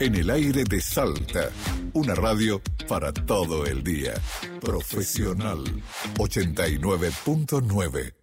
En el aire de Salta, una radio para todo el día. Profesional 89.9.